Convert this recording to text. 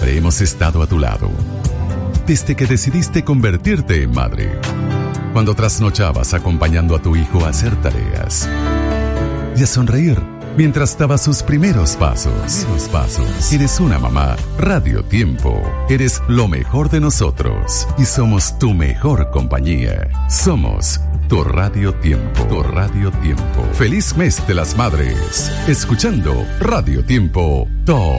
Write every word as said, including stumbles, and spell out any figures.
Siempre hemos estado a tu lado, desde que decidiste convertirte en madre. Cuando trasnochabas acompañando a tu hijo a hacer tareas y a sonreír mientras daba sus primeros pasos. Primeros pasos. Eres una mamá Radio Tiempo. Eres lo mejor de nosotros y somos tu mejor compañía. Somos tu Radio Tiempo. Tu Radio Tiempo. Feliz mes de las madres. Escuchando Radio Tiempo Top.